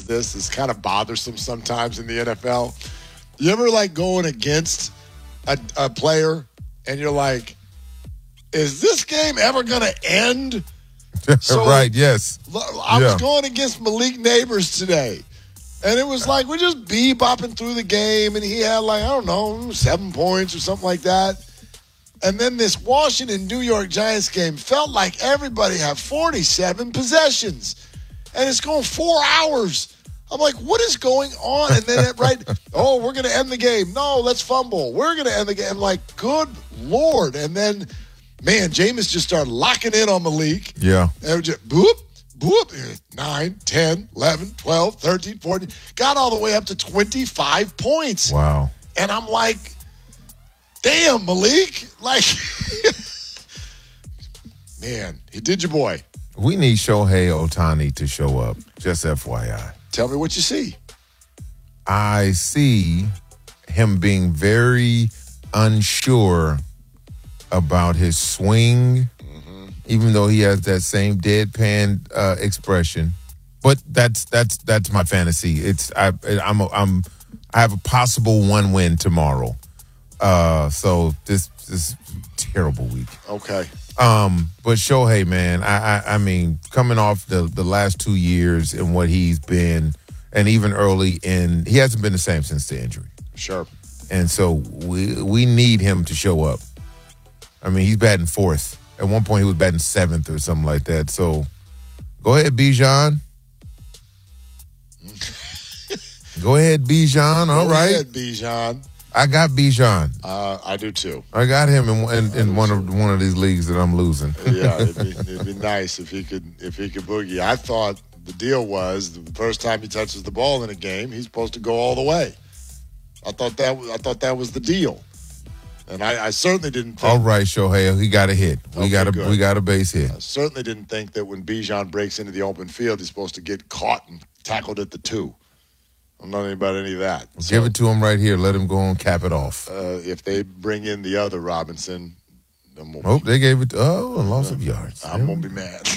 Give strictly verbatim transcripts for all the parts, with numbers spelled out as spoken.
is this. It's kind of bothersome sometimes in the N F L. You ever like going against a, a player and you're like, is this game ever going to end? So, right, yes. I yeah. was going against Malik Neighbors today. And it was like, we're just bebopping through the game. And he had like, I don't know, seven points or something like that. And then this Washington-New York Giants game felt like everybody had forty-seven possessions. And it's going four hours. I'm like, what is going on? And then, it, right, oh, we're going to end the game. No, let's fumble. We're going to end the game. I'm like, good Lord. And then, man, Jameis just started locking in on Malik. Yeah. And just, boop, boop, nine, ten, eleven, twelve, thirteen, fourteen. Got all the way up to twenty-five points. Wow. And I'm like, damn, Malik. Like, man, he did your boy. We need Shohei Ohtani to show up, just F Y I. Tell me what you see. I see him being very unsure about his swing, mm-hmm. even though he has that same deadpan uh, expression. But that's that's that's my fantasy. It's I I'm a, I'm I have a possible one win tomorrow. Uh, so this this terrible week. Okay. Um, but Shohei, man, I, I I mean, coming off the the last two years and what he's been, and even early in, he hasn't been the same since the injury. Sure. And so we we need him to show up. I mean, he's batting fourth. At one point, he was batting seventh or something like that. So go ahead, Bijan. Go ahead, Bijan. All go right, ahead, Bijan. I got Bijan. Uh, I do too. I got him in, in, in one too. of one of these leagues that I'm losing. Yeah, it'd be, it'd be nice if he could if he could boogie. I thought the deal was the first time he touches the ball in a game, he's supposed to go all the way. I thought that I thought that was the deal, and I, I certainly didn't think. All right, Shohei, he got a hit. We okay, got a good. we got a base hit. I certainly didn't think that when Bijan breaks into the open field, he's supposed to get caught and tackled at the two. I'm not about any of that. So, give it to him right here. Let him go and cap it off. Uh, if they bring in the other Robinson, I'm oh, they gave it. To, oh, a loss of yards. I'm gonna be mad.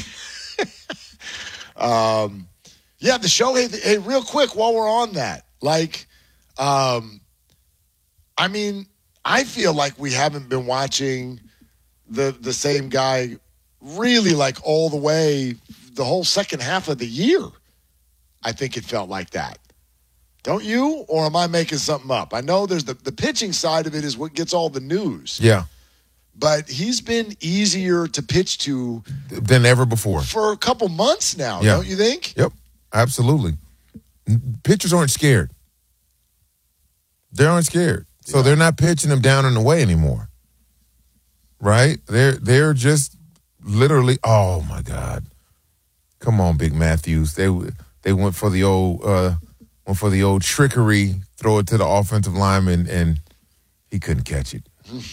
um, yeah, the show. Hey, hey, real quick while we're on that, like, um, I mean, I feel like we haven't been watching the the same guy really like all the way the whole second half of the year. I think it felt like that. Don't you? Or am I making something up? I know there's the, the pitching side of it is what gets all the news. Yeah. But he's been easier to pitch to than ever before. For a couple months now, yeah. don't you think? Yep, absolutely. Pitchers aren't scared. They aren't scared. So yeah. they're not pitching them down and away anymore. Right? They're they're just literally, oh my God. Come on, Big Matthews. They they went for the old uh Went for the old trickery, throw it to the offensive lineman, and he couldn't catch it.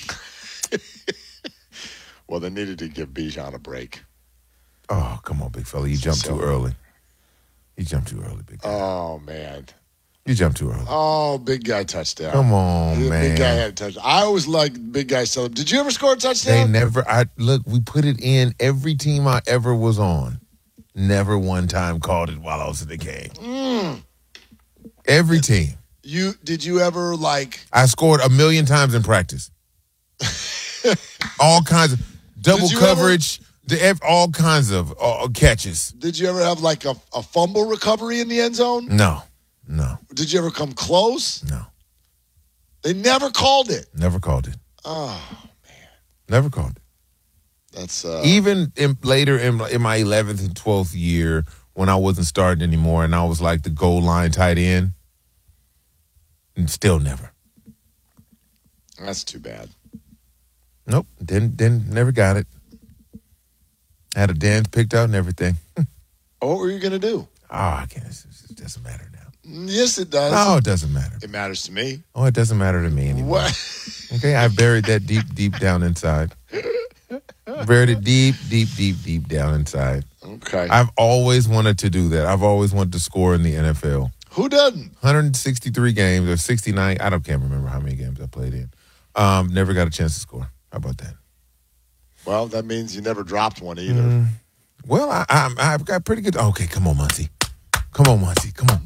Well, they needed to give Bijan a break. Oh, come on, big fella. You jumped so, too early. You jumped too early, big guy. Oh, man. You jumped too early. Oh, big guy touchdown. Come on, the man. Big guy had a touchdown. I always liked big guy celebrate. Did you ever score a touchdown? They never. I Look, we put it in every team I ever was on. Never one time called it while I was in the game. Mm. Every team. You did you ever like? I scored a million times in practice. All kinds of double coverage, ever, all kinds of uh, catches. Did you ever have like a, a fumble recovery in the end zone? No, no. Did you ever come close? No. They never called it. Never called it. Oh man. Never called it. That's uh, even in, later in, in my eleventh and twelfth year. When I wasn't starting anymore and I was like the goal line tight end, and still never. That's too bad. Nope, didn't, didn't, never got it. Had a dance picked out and everything. What were you going to do? Oh, I can't, it doesn't matter now. Yes, it does. No, it doesn't matter. It matters to me. Oh, it doesn't matter to me anymore. What? Okay, I buried that deep, deep down inside. Buried it deep, deep, deep, deep down inside. Okay. I've always wanted to do that. I've always wanted to score in the N F L. Who doesn't? one hundred sixty-three games or sixty-nine. I don't can't remember how many games I played in. Um, never got a chance to score. How about that? Well, that means you never dropped one either. Mm, well, I, I, I've got pretty good. Okay, come on, Muncie. Come on, Muncie. Come on.